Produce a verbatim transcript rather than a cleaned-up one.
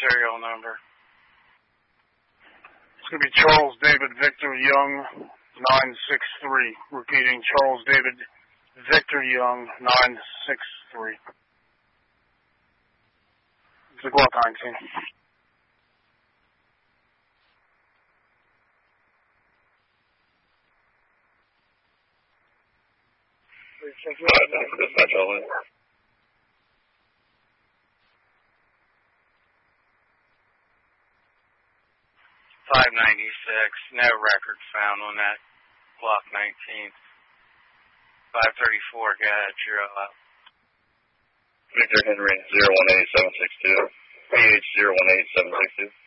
serial number. It's going to be Charles David Victor Young, nine six three. Repeating, Charles David Victor Young, nine six three. It's a Glock nineteen. five ninety-six, no record found on that Glock nineteen. five thirty-four, go ahead, zero up. Victor Henry, zero one eight seven six two. P H zero one eight seven six two.